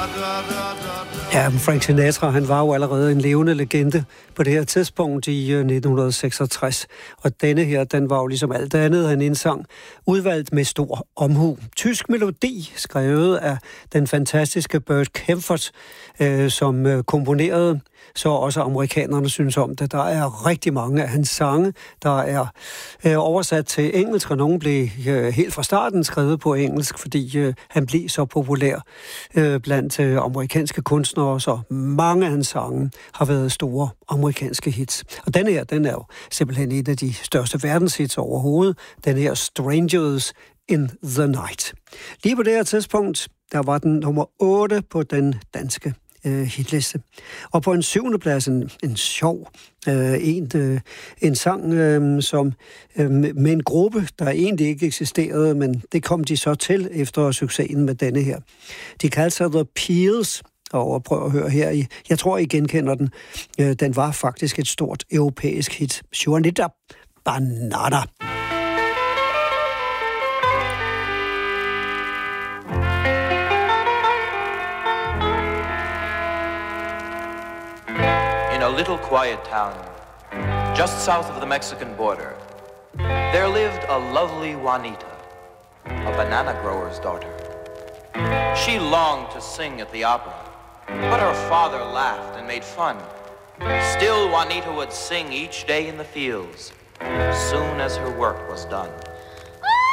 Ja, Frank Sinatra, han var jo allerede en levende legende på det her tidspunkt i 1966. Og denne her, den var jo ligesom alt andet, han indsang, udvalgt med stor omhu. Tysk melodi, skrevet af den fantastiske Bert Kaempfert, som komponerede, så også amerikanerne synes om det. Der er rigtig mange af hans sange, der er oversat til engelsk, og nogle blev helt fra starten skrevet på engelsk, fordi han blev så populær blandt amerikanske kunstnere, så mange af hans sange har været store amerikanske hits. Og denne her, den er jo simpelthen et af de største verdenshits overhovedet. Den her Strangers in the Night. Lige på det her tidspunkt, der var den nummer 8 på den danske hitliste. Og på en 7. plads, en sjov en sang, som med en gruppe, der egentlig ikke eksisterede, men det kom de så til efter succesen med denne her. De kaldte sig The Peels, og prøv at høre her. Jeg tror, I genkender den. Den var faktisk et stort europæisk hit. Juanita Banana. In a little quiet town, just south of the Mexican border, there lived a lovely Juanita, a banana grower's daughter. She longed to sing at the opera, but her father laughed and made fun. Still, Juanita would sing each day in the fields, as soon as her work was done.